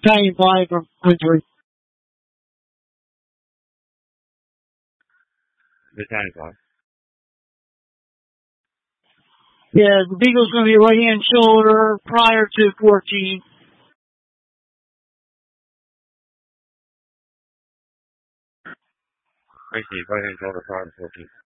Italian flag from Quincy. The Italian flag. Yeah, the Beagle's going to be right hand shoulder prior to 14. I see, right hand shoulder prior to 14.